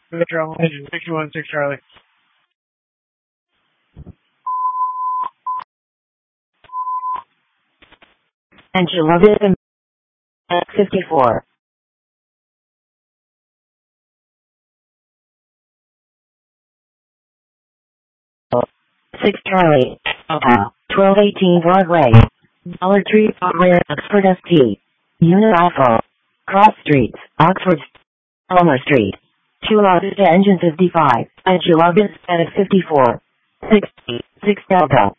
Travel engine 616 Charlie. Angela Rhythm 54. 6 Charlie. 1218 Broadway. Dollar Tree Hardware, Oxford ST. Unit Alpha. Cross Street, Oxford. Palmer Street. 2 Lotus Engine 55. Angela Rhythm 54. 6 Delta.